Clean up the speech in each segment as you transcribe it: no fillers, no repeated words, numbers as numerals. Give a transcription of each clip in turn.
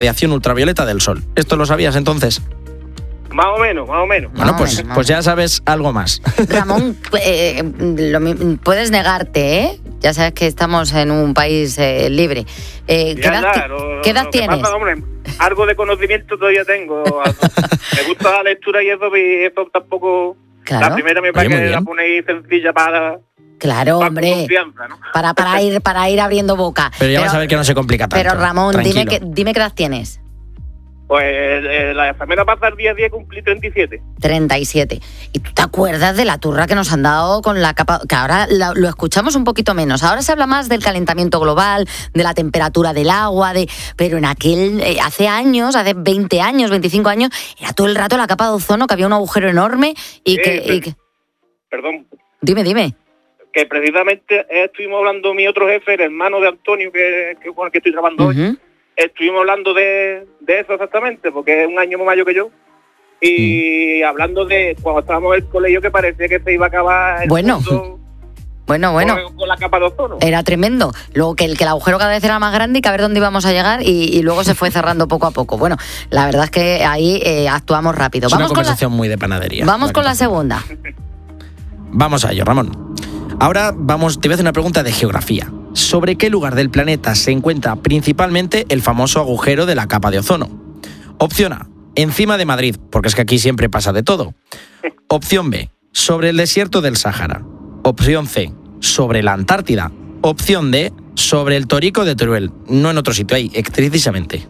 radiación ultravioleta del sol. ¿Esto lo sabías entonces? Más o menos. Bueno, pues ya sabes algo más. Ramón, puedes negarte, ¿eh? Ya sabes que estamos en un país libre. ¿Qué edad tienes? Pasa, hombre, algo de conocimiento todavía tengo. Me gusta la lectura y eso tampoco... Claro. La primera me parece que la ponéis sencilla para... Claro, hombre, ¿no? para ir abriendo boca. Pero ya vas a ver que no se complica tanto. Pero Ramón, tranquilo. dime qué edad tienes. Pues la semana pasada, el día 10, cumplí 37. 37. ¿Y tú te acuerdas de la turra que nos han dado con la capa? Que ahora lo escuchamos un poquito menos. Ahora se habla más del calentamiento global, de la temperatura del agua, pero en aquel, hace 20 años, 25 años, era todo el rato la capa de ozono, que había un agujero enorme Perdón. Dime. Que precisamente estuvimos hablando, mi otro jefe, el hermano de Antonio, que con el que estoy trabajando hoy, estuvimos hablando de eso exactamente, porque es un año más mayor que yo, y hablando de cuando estábamos en el colegio, que parecía que se iba a acabar el mundo con la capa de ozono. Era tremendo. Luego que el agujero cada vez era más grande y que a ver dónde íbamos a llegar, y luego se fue cerrando poco a poco. Bueno, la verdad es que ahí actuamos rápido. Es una conversación muy de panadería. Vamos con la segunda. Vamos a ello, Ramón. Ahora te voy a hacer una pregunta de geografía. ¿Sobre qué lugar del planeta se encuentra principalmente el famoso agujero de la capa de ozono? Opción A, encima de Madrid, porque es que aquí siempre pasa de todo. Opción B, sobre el desierto del Sáhara. Opción C, sobre la Antártida. Opción D, sobre el Torico de Teruel. No en otro sitio, ahí, precisamente.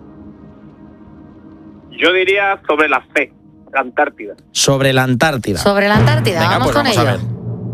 Yo diría sobre la C, la Antártida. Sobre la Antártida. Sobre la Antártida, venga, vamos pues con ello. A ver.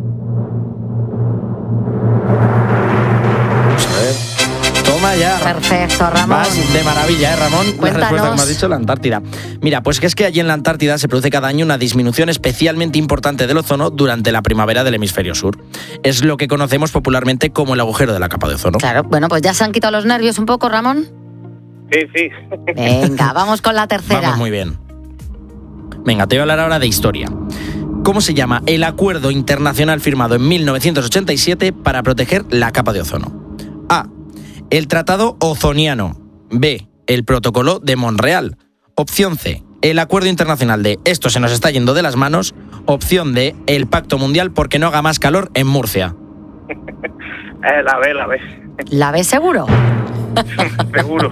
Toma ya. Perfecto, Ramón. Vas de maravilla, Ramón. Cuéntanos. La respuesta que me has dicho, la Antártida. Mira, pues que es que allí en la Antártida se produce cada año una disminución especialmente importante del ozono durante la primavera del hemisferio sur. Es lo que conocemos popularmente como el agujero de la capa de ozono. Claro, bueno, pues ya se han quitado los nervios un poco, Ramón. Sí. Venga, vamos con la tercera. Vamos muy bien. Venga, te voy a hablar ahora de historia. ¿Cómo se llama el acuerdo internacional firmado en 1987 para proteger la capa de ozono? A. El Tratado Ozoniano. B. El Protocolo de Montreal. Opción C. El Acuerdo Internacional de Esto se nos está yendo de las manos. Opción D. El Pacto Mundial porque no haga más calor en Murcia. La B. ¿La B seguro? Seguro.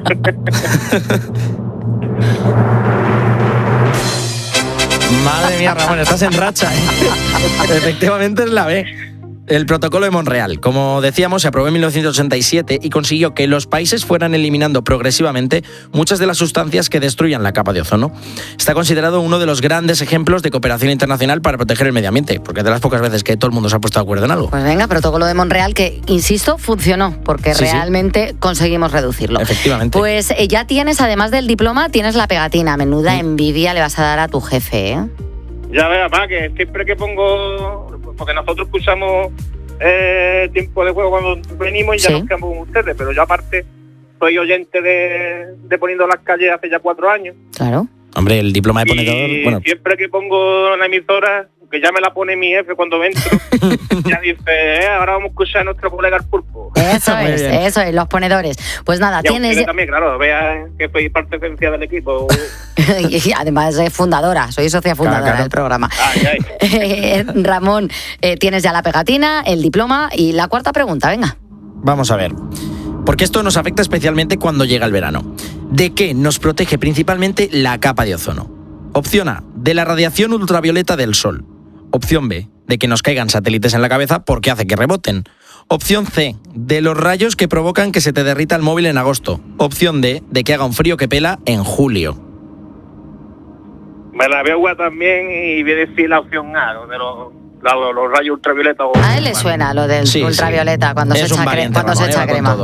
Madre mía, Ramón, estás en racha, ¿eh? Efectivamente es la B. El Protocolo de Montreal, como decíamos, se aprobó en 1987 y consiguió que los países fueran eliminando progresivamente muchas de las sustancias que destruyan la capa de ozono. Está considerado uno de los grandes ejemplos de cooperación internacional para proteger el medio ambiente, porque es de las pocas veces que todo el mundo se ha puesto de acuerdo en algo. Pues venga, Protocolo de Montreal, que, insisto, funcionó, porque realmente conseguimos reducirlo. Efectivamente. Pues ya tienes, además del diploma, tienes la pegatina. Menuda envidia le vas a dar a tu jefe, ¿eh? Ya ves, papá, que siempre que pongo... Porque nosotros escuchamos tiempo de juego cuando venimos y ya nos quedamos con ustedes, pero yo aparte soy oyente de Poniendo las Calles hace ya 4 años. Claro. Hombre, el diploma de ponedor... Y bueno, siempre que pongo la emisora, que ya me la pone mi jefe cuando entro, ya dice, ahora vamos a escuchar a nuestro colega el Pulpo. Eso es, los ponedores. Pues nada, y tienes... Usted también, claro, vea que soy parte esencial del equipo. Y además es fundadora, soy socia fundadora del programa. Ramón, tienes ya la pegatina, el diploma y la cuarta pregunta, venga. Vamos a ver. Porque esto nos afecta especialmente cuando llega el verano. ¿De qué nos protege principalmente la capa de ozono? Opción A, de la radiación ultravioleta del sol. Opción B, de que nos caigan satélites en la cabeza porque hace que reboten. Opción C, de los rayos que provocan que se te derrita el móvil en agosto. Opción D, de que haga un frío que pela en julio. Me la veo también y voy a decir la opción A, de los rayos ultravioleta. A él le suena lo del ultravioleta cuando se echa crema.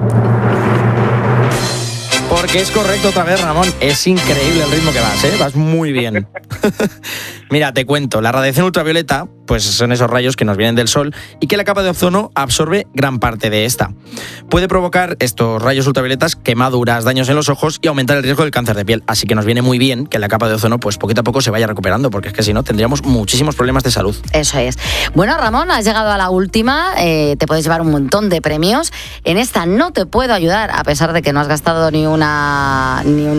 Porque es correcto otra vez, Ramón. Es increíble el ritmo que vas, ¿eh? Vas muy bien. Mira, te cuento. La radiación ultravioleta, pues son esos rayos que nos vienen del sol y que la capa de ozono absorbe gran parte de esta. Puede provocar estos rayos ultravioletas quemaduras, daños en los ojos y aumentar el riesgo del cáncer de piel. Así que nos viene muy bien que la capa de ozono, pues poquito a poco se vaya recuperando, porque es que si no tendríamos muchísimos problemas de salud. Eso es. Bueno, Ramón, has llegado a la última. Te puedes llevar un montón de premios. En esta no te puedo ayudar, a pesar de que no has gastado ni una